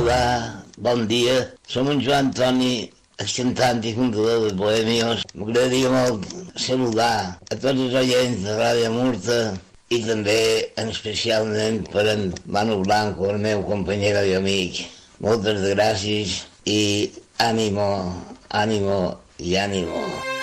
Hola, bon dia. Som en Joan Toni, cantant i fundador de Bohemios. M'agradaria molt saludar a tots els oients de Ràdio Murta i també especialment per en Manu Blanco, el meu companyero i amic. Moltes gràcies i ànimo, ànimo i ànimo.